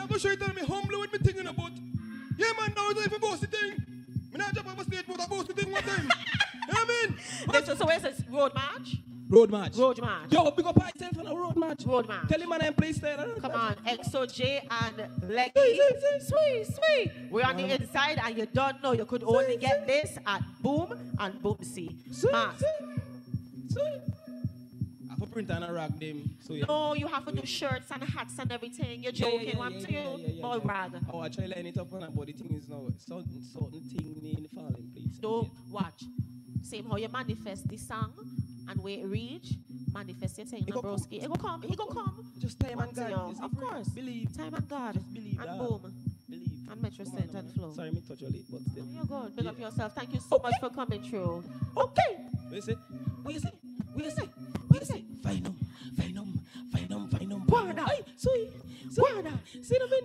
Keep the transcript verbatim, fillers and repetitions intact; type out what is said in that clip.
I'm going to show you tell me humble with me thinking about. Yeah, man, now it's like a bossy thing. Me not jump off a stage, but I bossy thing one time. You know what I mean? This is so where's this road march? Road march. Road march. Yo, big up myself on a road march. Road march. Tell him man I'm play style. Come on, X O J and Leggy. Sweet, sweet. We're on the inside and you don't know. You could only get this at Boom and Boomsy. Mark. I have a print and a rag them. So yeah. No, you have to do shirts and hats and everything. You're joking, yeah, yeah, want yeah, to yeah, you? yeah, yeah, Boy, yeah. rag. Oh, I try to line it up on that, but the thing is now, certain, certain thing in falling, please. Don't watch. Same how you manifest this song and where it reach, manifest your thing, broski. It will come, it will come. Just time and God. Yo, of course. Believe. Time and God. Just believe and that. boom. Believe. And Metro Come Cent on, and man. Flow. Sorry, me touch your late, but still. You're good. Big Yeah. up yourself. Thank you so Okay. much for coming through. Okay. What you say? What you say? What you say? What you say? Find them. Find them. Find them. Find them. Guarda. Hey, sweet. Guarda. See the